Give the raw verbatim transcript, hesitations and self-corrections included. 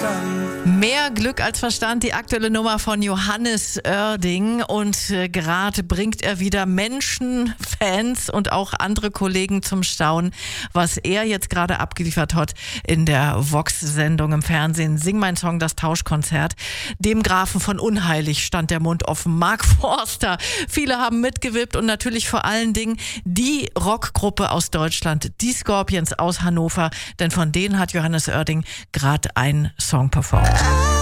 Mehr Glück als Verstand, die aktuelle Nummer von Johannes Oerding. Und äh, gerade bringt er wieder Menschen, Fans und auch andere Kollegen zum Staunen, was er jetzt gerade abgeliefert hat in der Vox-Sendung im Fernsehen. Sing mein Song, das Tauschkonzert. Dem Grafen von Unheilig stand der Mund offen. Mark Forster. Viele haben mitgewippt und natürlich vor allen Dingen die Rockgruppe aus Deutschland, die Scorpions aus Hannover. Denn von denen hat Johannes Oerding gerade einen Song performt.